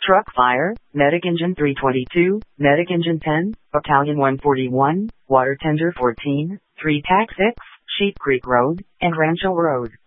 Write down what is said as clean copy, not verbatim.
Truck Fire, Medic Engine 322, Medic Engine 10, Battalion 141, Water Tender 14, 3 TAC 6, Sheep Creek Road, and Rancho Road.